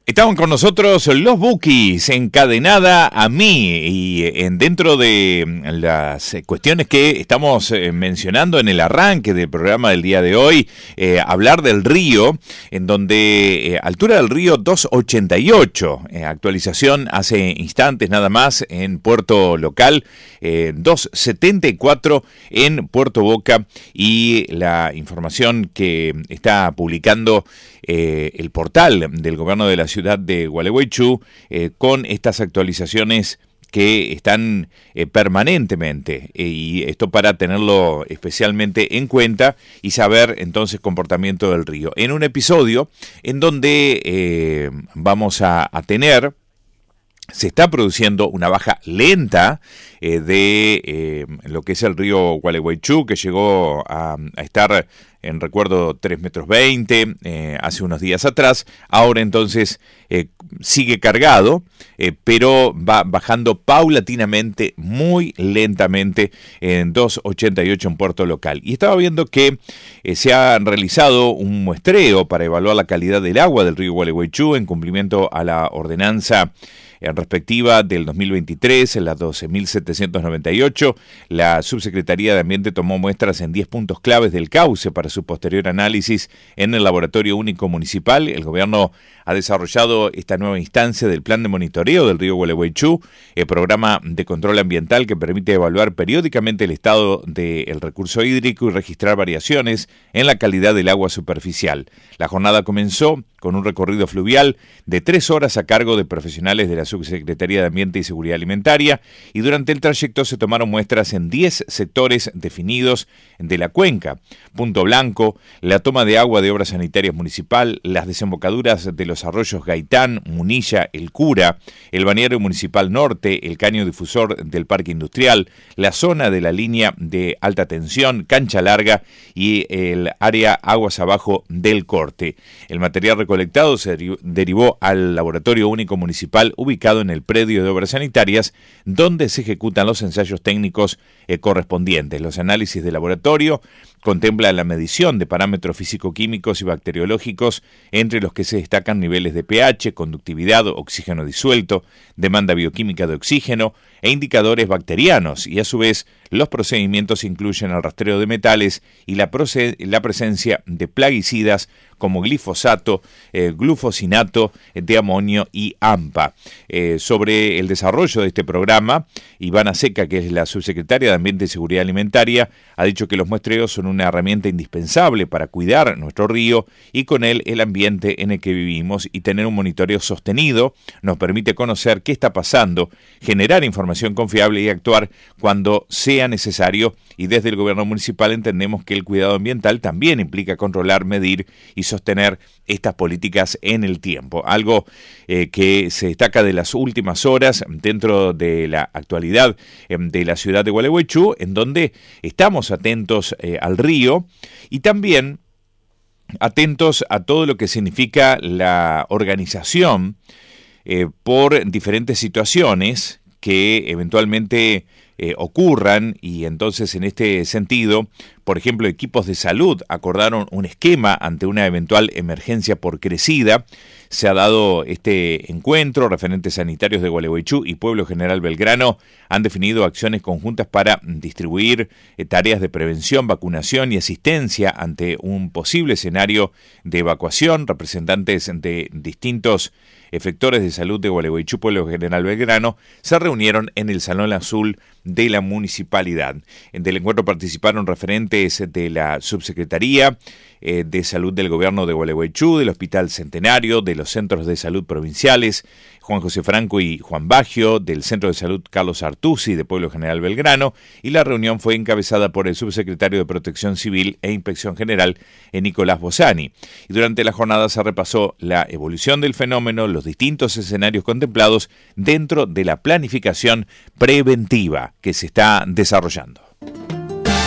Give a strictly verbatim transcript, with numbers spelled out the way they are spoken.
Estaban con nosotros los Bukis, encadenada a mí, y en dentro de las cuestiones que estamos mencionando en el arranque del programa del día de hoy, eh, hablar del río, en donde eh, altura del río doscientos ochenta y ocho, eh, actualización hace instantes nada más en Puerto Local, eh, doscientos setenta y cuatro en Puerto Boca, y la información que está publicando eh, el portal del gobierno de la ciudad ciudad de Gualeguaychú, eh, con estas actualizaciones que están eh, permanentemente, eh, y esto para tenerlo especialmente en cuenta y saber entonces comportamiento del río. En un episodio en donde eh, vamos a, a tener, se está produciendo una baja lenta eh, de eh, lo que es el río Gualeguaychú, que llegó a, a estar en recuerdo tres metros veinte eh, hace unos días atrás. Ahora entonces eh, sigue cargado, eh, pero va bajando paulatinamente, muy lentamente, en doscientos ochenta y ocho en Puerto Local. Y estaba viendo que eh, se ha realizado un muestreo para evaluar la calidad del agua del río Gualeguaychú en cumplimiento a la ordenanza en respectiva del dos mil veintitrés, en la doce mil setecientos noventa y ocho, la Subsecretaría de Ambiente tomó muestras en diez puntos claves del cauce para su posterior análisis en el Laboratorio Único Municipal. El gobierno ha desarrollado esta nueva instancia del Plan de Monitoreo del río Gualeguaychú, el programa de control ambiental que permite evaluar periódicamente el estado del recurso hídrico y registrar variaciones en la calidad del agua superficial. La jornada comenzó con un recorrido fluvial de tres horas a cargo de profesionales de la Subsecretaría de Ambiente y Seguridad Alimentaria, y durante el trayecto se tomaron muestras en diez sectores definidos de la cuenca: Punto Blanco, la toma de agua de Obras Sanitarias Municipal, las desembocaduras de los arroyos Gaitán, Munilla, El Cura, el balneario municipal norte, el caño difusor del Parque Industrial, la zona de la línea de alta tensión, Cancha Larga, y el área aguas abajo del Corte. El material recolectado se derivó al Laboratorio Único Municipal ubicado en el predio de Obras Sanitarias, donde se ejecutan los ensayos técnicos eh, correspondientes. Los análisis de laboratorio contemplan la medición de parámetros físico-químicos y bacteriológicos, entre los que se destacan niveles de pH, conductividad, oxígeno disuelto, demanda bioquímica de oxígeno e indicadores bacterianos, y a su vez los procedimientos incluyen el rastreo de metales y la, proce- la presencia de plaguicidas como glifosato, eh, glufosinato de amonio y AMPA. Eh, sobre el desarrollo de este programa, Ivana Seca, que es la subsecretaria de Ambiente y Seguridad Alimentaria, ha dicho que los muestreos son una herramienta indispensable para cuidar nuestro río y con él el ambiente en el que vivimos, y tener un monitoreo sostenido nos permite conocer qué está pasando, generar información confiable y actuar cuando sea necesario. Y desde el gobierno municipal entendemos que el cuidado ambiental también implica controlar, medir y sostener estas políticas en el tiempo. Algo eh, que se destaca de las últimas horas dentro de la actualidad eh, de la ciudad de Gualeguaychú, en donde estamos atentos eh, al río y también atentos a todo lo que significa la organización eh, por diferentes situaciones que eventualmente eh, ocurran, y entonces en este sentido, por ejemplo, equipos de salud acordaron un esquema ante una eventual emergencia por crecida. Se ha dado este encuentro, referentes sanitarios de Gualeguaychú y Pueblo General Belgrano han definido acciones conjuntas para distribuir eh, tareas de prevención, vacunación y asistencia ante un posible escenario de evacuación. Representantes de distintos efectores de salud de Gualeguaychú, Pueblo General Belgrano, se reunieron en el Salón Azul de la municipalidad. En el encuentro participaron referentes de la Subsecretaría eh, de Salud del Gobierno de Gualeguaychú, del Hospital Centenario, de los Centros de Salud Provinciales, Juan José Franco y Juan Baggio, del Centro de Salud Carlos Artusi, de Pueblo General Belgrano, y la reunión fue encabezada por el Subsecretario de Protección Civil e Inspección General, Nicolás Bossani. Y durante la jornada se repasó la evolución del fenómeno, los distintos escenarios contemplados dentro de la planificación preventiva que se está desarrollando.